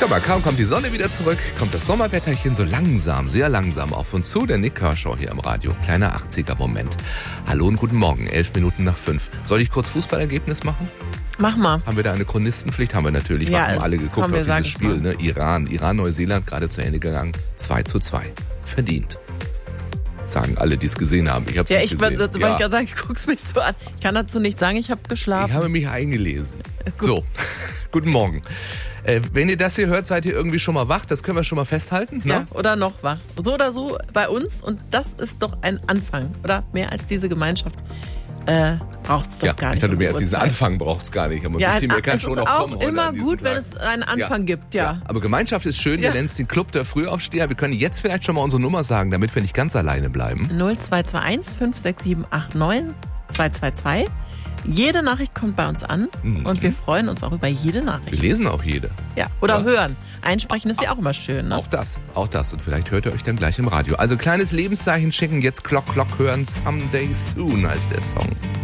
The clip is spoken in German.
Guck mal, kaum kommt die Sonne wieder zurück, kommt das Sommerwetterchen so langsam, sehr langsam auf uns zu. Der Nick Kershaw hier im Radio. Kleiner 80er-Moment. Hallo und guten Morgen, 11:05. Soll ich kurz Fußballergebnis machen? Mach mal. Haben wir da eine Chronistenpflicht? Haben wir natürlich. Ja, Wir haben alle geguckt komm, auf wir dieses Spiel. mal. Ne? Iran, Neuseeland gerade zu Ende gegangen. 2:2. Verdient. Sagen alle, die es gesehen haben. Ich habe es nicht gesehen. Wollte ich gerade sagen, du guckst mich so an. Ich kann dazu nicht sagen, ich habe geschlafen. Ich habe mich eingelesen. Gut. So, guten Morgen. Wenn ihr das hier hört, seid ihr irgendwie schon mal wach. Das können wir schon mal festhalten. Ne? Ja, oder noch wach. So oder so bei uns. Und das ist doch ein Anfang. Oder mehr als diese Gemeinschaft braucht es doch gar nicht. Ich dachte, mehr als um die diesen Uhrzeit. Anfang braucht es gar nicht. Aber ein Ja, bisschen mehr kann es schon ist noch auch kommen. heute immer an diesem gut, wenn Tag. es einen Anfang gibt, ja. Aber Gemeinschaft ist schön. Ja. Wir nennen es den Club der Frühaufsteher. Wir können jetzt vielleicht schon mal unsere Nummer sagen, damit wir nicht ganz alleine bleiben. 0221 56789 222. Jede Nachricht kommt bei uns an und wir freuen uns auch über jede Wir Nachricht. lesen auch jede. Ja, oder Ja. hören. Einsprechen ist ja auch immer schön, ne? Auch das. Und vielleicht hört ihr euch dann gleich im Radio. Also kleines Lebenszeichen schicken, jetzt Clock hören. Someday Soon heißt der Song.